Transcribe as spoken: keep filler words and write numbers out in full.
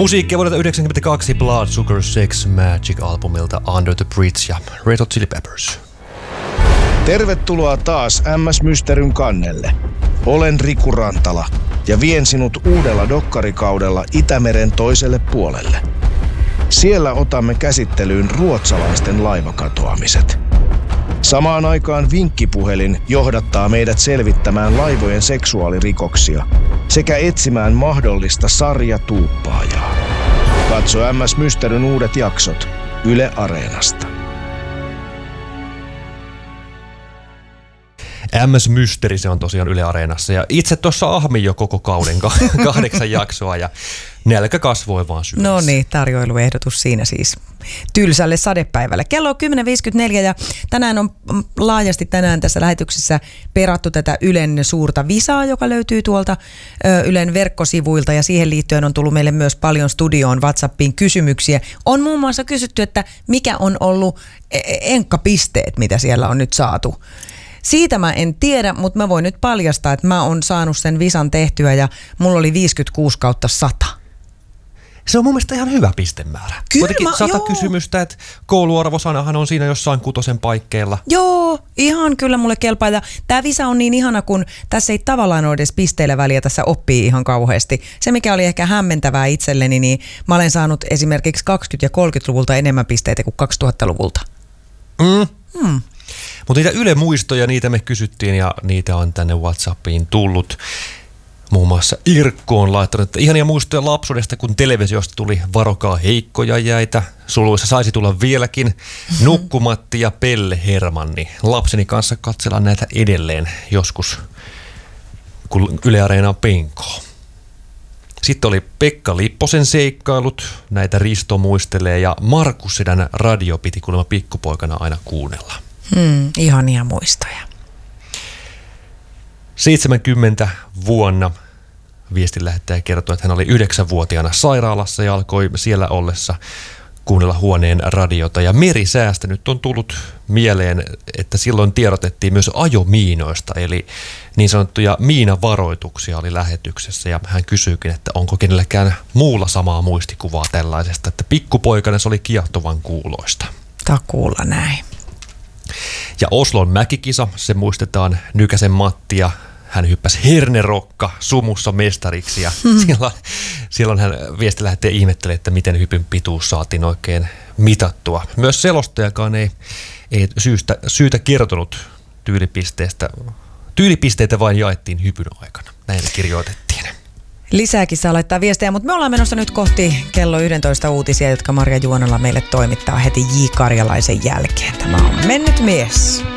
Musiikkia vuodelta yhdeksänkymmentäkaksi Blood Sugar Sex Magic-albumilta Under the Bridge ja Red Hot Chili Peppers. Tervetuloa taas M S Mysteryn kannelle. Olen Riku Rantala ja vien sinut uudella dokkarikaudella Itämeren toiselle puolelle. Siellä otamme käsittelyyn ruotsalaisten laivakatoamiset. Samaan aikaan vinkkipuhelin johdattaa meidät selvittämään laivojen seksuaalirikoksia sekä etsimään mahdollista sarjatuuppaajaa. Katso M S Mysteryn uudet jaksot Yle Areenasta. M S Mystery, se on tosiaan Yle Areenassa ja itse tuossa ahmin jo koko kauden kahdeksan jaksoa ja nälkä kasvoi vaan syödessä. No niin, tarjoiluehdotus siinä siis tylsälle sadepäivälle. Kello on kymmenen viisikymmentäneljä ja tänään on laajasti tänään tässä lähetyksessä perattu tätä Ylen suurta visaa, joka löytyy tuolta ö, Ylen verkkosivuilta ja siihen liittyen on tullut meille myös paljon studioon WhatsAppiin kysymyksiä. On muun muassa kysytty, että mikä on ollut enkkapisteet, mitä siellä on nyt saatu. Siitä mä en tiedä, mutta mä voin nyt paljastaa, että mä oon saanut sen visan tehtyä ja mulla oli viisikymmentäkuusi kautta sata. Se on mun mielestä ihan hyvä pistemäärä. Kyllä, kuitenkin sata joo. kysymystä, että kouluarvosanahan on siinä jossain kutosen paikkeilla. Joo, ihan kyllä mulle kelpaa. Ja tää visa on niin ihana, kun tässä ei tavallaan ole edes pisteillä väliä, tässä oppii ihan kauheasti. Se, mikä oli ehkä hämmentävää itselleni, niin mä olen saanut esimerkiksi kaksikymmentä- ja kolmekymmentäluvulta enemmän pisteitä kuin kaksituhattaluvulta. Mm. Hmm. Mutta niitä Yle-muistoja, niitä me kysyttiin ja niitä on tänne WhatsAppiin tullut. Muun muassa Irkko on laittanut, että ihania muistoja lapsuudesta, kun televisiosta tuli Varokaa heikkoja jäitä. Suluissa saisi tulla vieläkin Nukkumatti ja Pelle Hermanni. Lapseni kanssa katsellaan näitä edelleen joskus, kun Yle Areena on penkoa. Sitten oli Pekka Lipposen seikkailut, näitä Risto muistelee ja Markus Sedän radio piti kuulemma pikkupoikana aina kuunnella. Hmm, ihania muistoja. seitsemänkymmentä vuonna viestin lähettäjä kertoi, että hän oli yhdeksänvuotiaana sairaalassa ja alkoi siellä ollessa kuunnella huoneen radiota. Ja merisäästä nyt on tullut mieleen, että silloin tiedotettiin myös ajomiinoista, eli niin sanottuja miinavaroituksia oli lähetyksessä. Ja hän kysyykin, että onko kenelläkään muulla samaa muistikuvaa tällaisesta, että pikkupoikana se oli kiehtovan kuuloista. Takuulla näin. Ja Oslon mäkikisa, se muistetaan Nykäsen Matti ja hän hyppäsi hernerokka sumussa mestariksi ja hmm. silloin, silloin hän viestilähettäjä ihmetteli, että miten hypyn pituus saatiin oikein mitattua. Myös selostajakaan ei, ei syystä, syytä kertonut tyylipisteestä. Tyylipisteitä vain jaettiin hypyn aikana. Näin kirjoitettiin. Lisääkin saa laittaa viestejä, mutta me ollaan menossa nyt kohti kello yksitoista uutisia, jotka Marja Juonala meille toimittaa heti J. Karjalaisen jälkeen. Tämä on Mennyt mies.